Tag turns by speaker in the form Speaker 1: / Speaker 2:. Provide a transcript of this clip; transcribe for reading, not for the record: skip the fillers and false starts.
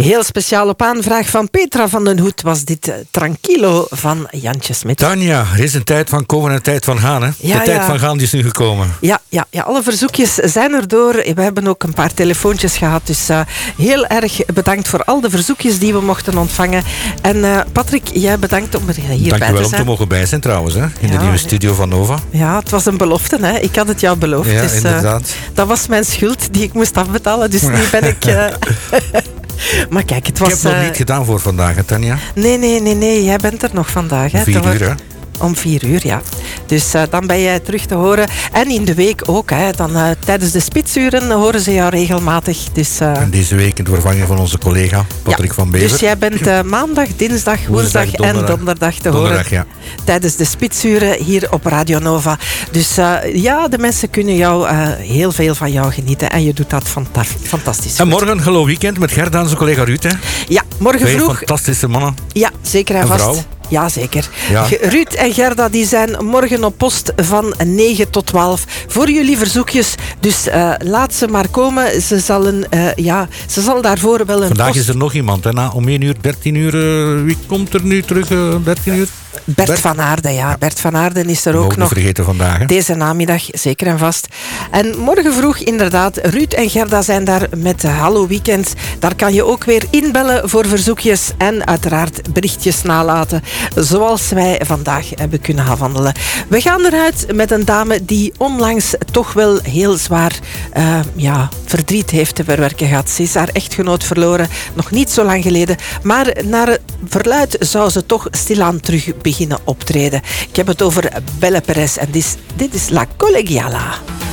Speaker 1: Heel speciaal op aanvraag van Petra van den Hoed was dit Tranquilo van Jantje Smit.
Speaker 2: Tanja, er is een tijd van komen en een tijd van gaan. Hè?
Speaker 1: Ja,
Speaker 2: de tijd van gaan die is nu gekomen.
Speaker 1: Ja, alle verzoekjes zijn erdoor. We hebben ook een paar telefoontjes gehad. Dus heel erg bedankt voor al de verzoekjes die we mochten ontvangen. En Patrick, jij bedankt om er hierbij te zijn.
Speaker 2: Dank je wel om te mogen bij zijn trouwens. Hè? In de nieuwe studio van Nova.
Speaker 1: Ja, het was een belofte. Hè? Ik had het jou beloofd.
Speaker 2: Ja,
Speaker 1: dus,
Speaker 2: inderdaad.
Speaker 1: Dat was mijn schuld die ik moest afbetalen. Dus nu ben ik... Maar kijk, het was...
Speaker 2: Ik heb nog niet gedaan voor vandaag, hè, Tanja?
Speaker 1: Nee. Jij bent er nog vandaag. Hè?
Speaker 2: 4 uur, hè?
Speaker 1: Om 4 uur, ja. Dus dan ben jij terug te horen. En in de week ook. Hè. Dan, tijdens de spitsuren horen ze jou regelmatig. Dus,
Speaker 2: en deze week in de vervanging van onze collega Patrick van Bever.
Speaker 1: Dus jij bent maandag, dinsdag, woensdag en donderdag te horen.
Speaker 2: Ja.
Speaker 1: Tijdens de spitsuren hier op Radio Nova. Dus de mensen kunnen jou heel veel van jou genieten. En je doet dat fantastisch goed.
Speaker 2: En morgen Hallo Weekend met Gerda en zijn collega Ruud. Hè?
Speaker 1: Ja, morgen
Speaker 2: 2
Speaker 1: vroeg.
Speaker 2: fantastische mannen.
Speaker 1: Ja, zeker en vast.
Speaker 2: Vrouw.
Speaker 1: Ja, zeker.
Speaker 2: Ja.
Speaker 1: Ruud en Gerda die zijn morgen op post van 9 tot 12 voor jullie verzoekjes. Dus laat ze maar komen. Ze zal daarvoor wel een
Speaker 2: Vandaag
Speaker 1: post...
Speaker 2: is er nog iemand. Hè? Om 1 uur, 13 uur. Wie komt er nu terug? 13 uur?
Speaker 1: Bert van Aarden, ja. Bert van Aarden is er ook nog.
Speaker 2: Niet vergeten vandaag. Hè?
Speaker 1: Deze namiddag, zeker en vast. En morgen vroeg inderdaad, Ruud en Gerda zijn daar met Hallo Weekend. Daar kan je ook weer inbellen voor verzoekjes en uiteraard berichtjes nalaten. Zoals wij vandaag hebben kunnen afhandelen. We gaan eruit met een dame die onlangs toch wel heel zwaar verdriet heeft te verwerken gehad. Ze is haar echtgenoot verloren, nog niet zo lang geleden. Maar naar verluidt zou ze toch stilaan terug beginnen optreden. Ik heb het over Belle Perez en dit is La Collegiala.